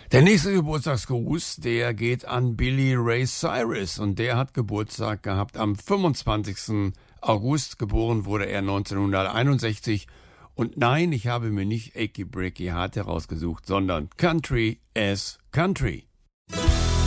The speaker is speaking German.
Der nächste Geburtstagsgruß, der geht an Billy Ray Cyrus und der hat Geburtstag gehabt am 25. August. Geboren wurde er 1961 und nein, ich habe mir nicht Achy Breaky Heart herausgesucht, sondern Country as Country.